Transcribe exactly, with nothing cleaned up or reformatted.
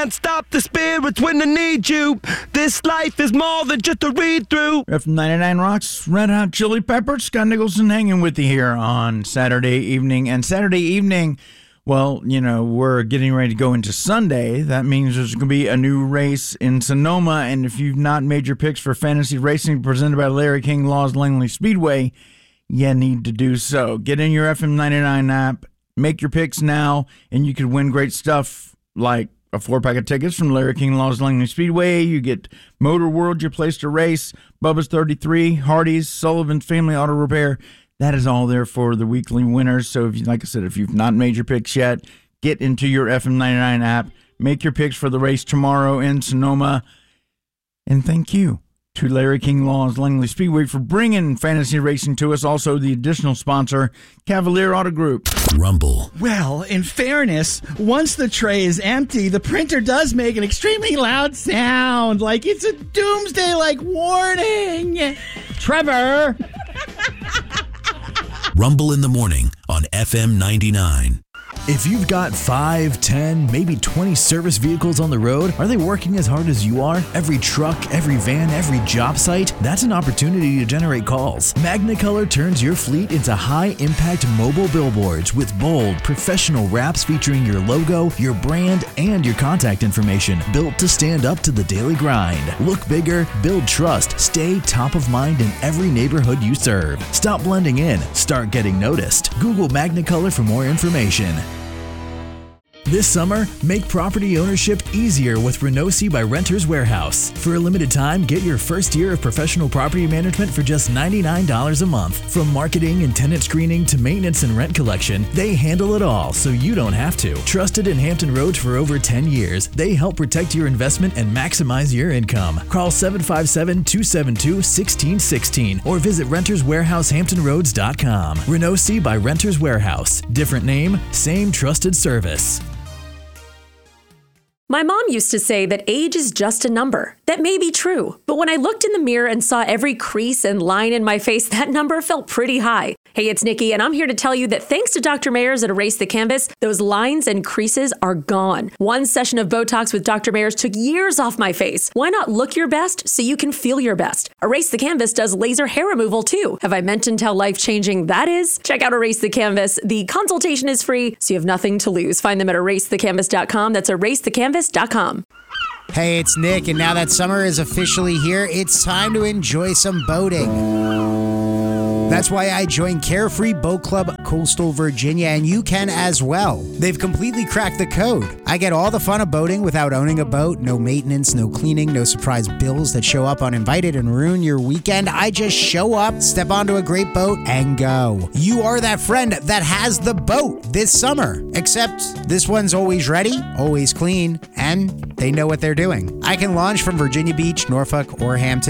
can't stop the spirits when they need you. This life is more than just a read-through. F ninety-nine Rocks, Red Hot Chili Peppers, Scott Nicholson hanging with you here on Saturday evening. And Saturday evening, well, you know, we're getting ready to go into Sunday. That means there's going to be a new race in Sonoma. And if you've not made your picks for fantasy racing presented by Larry King Laws Langley Speedway, you need to do so. Get in your F M ninety-nine app, make your picks now, and you could win great stuff like a four-pack of tickets from Larry King Laws Langley Speedway. You get Motor World, your place to race, Bubba's thirty-three, Hardee's, Sullivan's Family Auto Repair. That is all there for the weekly winners. So, if you, like I said, if you've not made your picks yet, get into your F M ninety-nine app, make your picks for the race tomorrow in Sonoma, and thank you to Larry King Laws Langley Speedway for bringing fantasy racing to us. Also, the additional sponsor, Cavalier Auto Group. Rumble. Well, in fairness, once the tray is empty, the printer does make an extremely loud sound, like it's a doomsday-like warning. Trevor! Rumble in the morning on F M ninety-nine. If you've got five, ten, maybe twenty service vehicles on the road, are they working as hard as you are? Every truck, every van, every job site? That's an opportunity to generate calls. Magnicolor turns your fleet into high-impact mobile billboards with bold, professional wraps featuring your logo, your brand, and your contact information, built to stand up to the daily grind. Look bigger, build trust, stay top of mind in every neighborhood you serve. Stop blending in, start getting noticed. Google Magnicolor for more information. This summer, make property ownership easier with Renosi by Renters Warehouse. For a limited time, get your first year of professional property management for just ninety-nine dollars a month. From marketing and tenant screening to maintenance and rent collection, they handle it all so you don't have to. Trusted in Hampton Roads for over ten years, they help protect your investment and maximize your income. Call seven five seven, two seven two, one six one six or visit renters warehouse hampton roads dot com. Renosi by Renters Warehouse. Different name, same trusted service. My mom used to say that age is just a number. That may be true, but when I looked in the mirror and saw every crease and line in my face, that number felt pretty high. Hey, it's Nikki, and I'm here to tell you that thanks to Doctor Mayers at Erase the Canvas, those lines and creases are gone. One session of Botox with Doctor Mayers took years off my face. Why not look your best so you can feel your best? Erase the Canvas does laser hair removal too. Have I mentioned how life-changing that is? Check out Erase the Canvas. The consultation is free, so you have nothing to lose. Find them at erase the canvas dot com. That's erase the canvas dot com. Hey, it's Nick, and now that summer is officially here, it's time to enjoy some boating. That's why I joined Carefree Boat Club Coastal Virginia, and you can as well. They've completely cracked the code. I get all the fun of boating without owning a boat. No maintenance, no cleaning, no surprise bills that show up uninvited and ruin your weekend. I just show up, step onto a great boat, and go. You are that friend that has the boat this summer. Except this one's always ready, always clean, and they know what they're doing. I can launch from Virginia Beach, Norfolk, or Hampton